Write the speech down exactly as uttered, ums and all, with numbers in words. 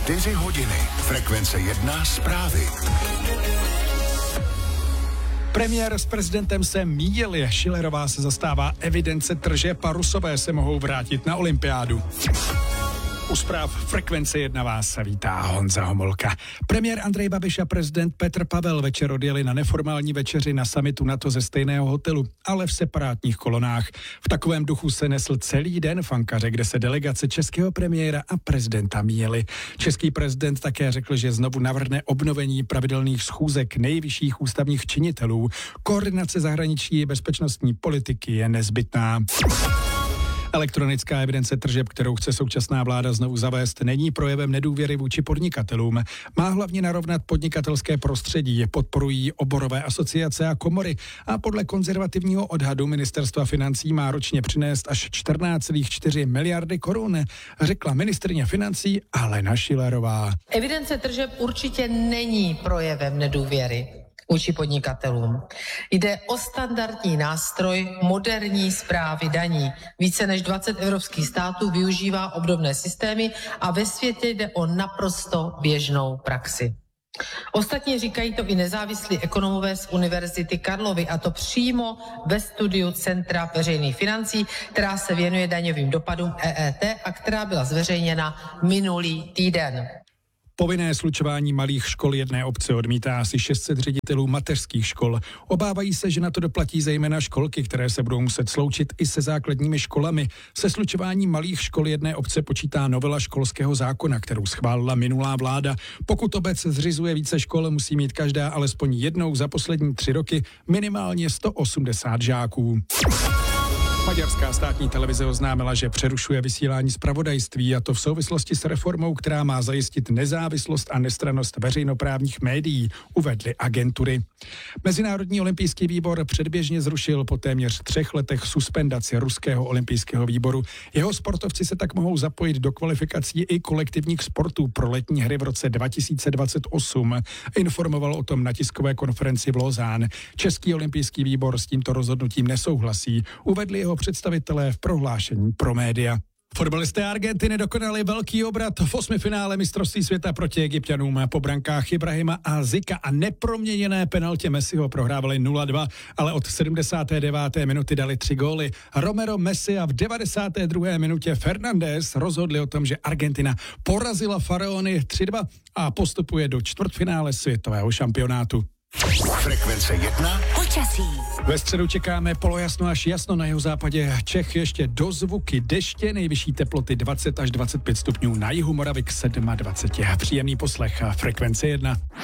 Čtyři hodiny. Frekvence jedna zprávy. Premiér s prezidentem se míjeli, Schillerová se zastává evidence tržeb a Rusové se mohou vrátit na olympiádu. U zpráv Frekvence jedna vás vítá Honza Homolka. Premiér Andrej Babiš a prezident Petr Pavel večer odjeli na neformální večeři na summitu NATO ze stejného hotelu, ale v separátních kolonách. V takovém duchu se nesl celý den v Ankaře, kde se delegace českého premiéra a prezidenta míjeli. Český prezident také řekl, že znovu navrhne obnovení pravidelných schůzek nejvyšších ústavních činitelů. Koordinace zahraniční i bezpečnostní politiky je nezbytná. Elektronická evidence tržeb, kterou chce současná vláda znovu zavést, není projevem nedůvěry vůči podnikatelům. Má hlavně narovnat podnikatelské prostředí, podporují oborové asociace a komory a podle konzervativního odhadu ministerstva financí má ročně přinést až čtrnáct celá čtyři miliardy korun, řekla ministryně financí Alena Schillerová. Evidence tržeb určitě není projevem nedůvěry vůči podnikatelům. Jde o standardní nástroj moderní správy daní. Více než dvacet evropských států využívá obdobné systémy a ve světě jde o naprosto běžnou praxi. Ostatně říkají to i nezávislí ekonomové z Univerzity Karlovy, a to přímo ve studiu Centra veřejných financí, která se věnuje daňovým dopadům E E T a která byla zveřejněna minulý týden. Povinné slučování malých škol jedné obce odmítá asi šest set ředitelů mateřských škol. Obávají se, že na to doplatí zejména školky, které se budou muset sloučit i se základními školami. Se slučováním malých škol jedné obce počítá novela školského zákona, kterou schválila minulá vláda. Pokud obec zřizuje více škol, musí mít každá alespoň jednou za poslední tři roky minimálně sto osmdesát žáků. Maďarská státní televize oznámila, že přerušuje vysílání zpravodajství, a to v souvislosti s reformou, která má zajistit nezávislost a nestrannost veřejnoprávních médií, uvedly agentury. Mezinárodní olympijský výbor předběžně zrušil po téměř třech letech suspendaci ruského olympijského výboru. Jeho sportovci se tak mohou zapojit do kvalifikací i kolektivních sportů pro letní hry v roce dva tisíce dvacet osm. Informoval o tom na tiskové konferenci v Lausanne. Český olympijský výbor s tímto rozhodnutím nesouhlasí, uvedli jeho představitelé v prohlášení pro média. Fotbalisté Argentiny dokonali velký obrat v osmifinále mistrovství světa proti Egypťanům. Po brankách Ibrahima a Zika a neproměněné penaltě Messiho prohrávali nula dva, ale od sedmdesáté deváté minuty dali tři góly. Romero, Messi a v devadesáté druhé minutě Fernandes rozhodli o tom, že Argentina porazila Faraony tři dva a postupuje do čtvrtfinále světového šampionátu. Frekvence jedna. Počasí. Ve středu čekáme polojasno až jasno, na jihozápadě Čech ještě dozvuky deště, nejvyšší teploty dvacet až dvacet pět stupňů, na jihu Moravy k dvacet sedm. Příjemný poslech Frekvence jedna.